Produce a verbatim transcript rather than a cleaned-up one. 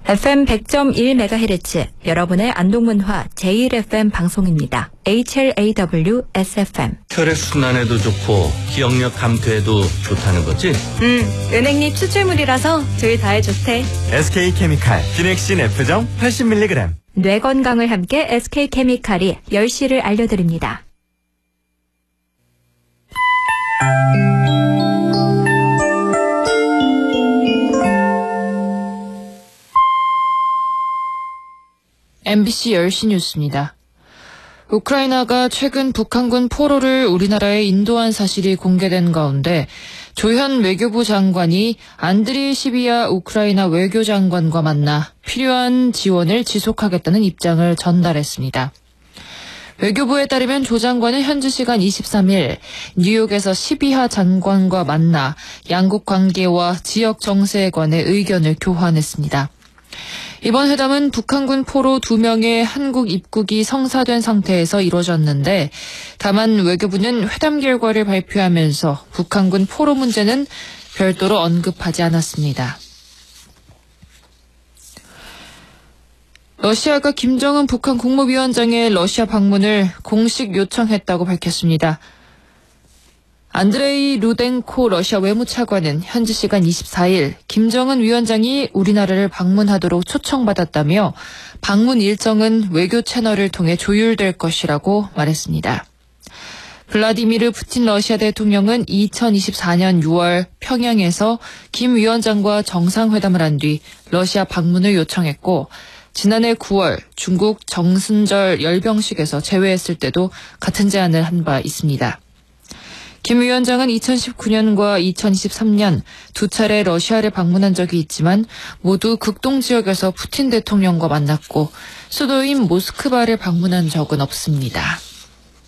에프엠 백 점 일 메가헤르츠 여러분의 안동문화 제일 에프엠 방송입니다. 에이치엘에이더블유 에스에프엠. 혈액순환에도 좋고 기억력 감퇴에도 좋다는 거지? 음, 은행잎 추출물이라서 둘 다에 좋대. 에스케이케미칼 디넥신 F정 팔십 밀리그램. 뇌 건강을 함께 에스케이케미칼이 열 시를 알려드립니다. 엠비씨 열 시 뉴스입니다. 우크라이나가 최근 북한군 포로를 우리나라에 인도한 사실이 공개된 가운데 조현 외교부 장관이 안드리 시비아 우크라이나 외교장관과 만나 필요한 지원을 지속하겠다는 입장을 전달했습니다. 외교부에 따르면 조 장관은 현지 시간 이십삼 일 뉴욕에서 시비아 장관과 만나 양국 관계와 지역 정세에 관해 의견을 교환했습니다. 이번 회담은 북한군 포로 두 명의 한국 입국이 성사된 상태에서 이루어졌는데 다만 외교부는 회담 결과를 발표하면서 북한군 포로 문제는 별도로 언급하지 않았습니다. 러시아가 김정은 북한 국무위원장의 러시아 방문을 공식 요청했다고 밝혔습니다. 안드레이 루덴코 러시아 외무차관은 현지 시간 이십사 일 김정은 위원장이 우리나라를 방문하도록 초청받았다며 방문 일정은 외교 채널을 통해 조율될 것이라고 말했습니다. 블라디미르 푸틴 러시아 대통령은 이천이십사 년 유월 평양에서 김 위원장과 정상회담을 한 뒤 러시아 방문을 요청했고 지난해 구월 중국 정승절 열병식에서 제외했을 때도 같은 제안을 한 바 있습니다. 김 위원장은 이천십구 년과 이천이십삼 년 두 차례 러시아를 방문한 적이 있지만 모두 극동 지역에서 푸틴 대통령과 만났고 수도인 모스크바를 방문한 적은 없습니다.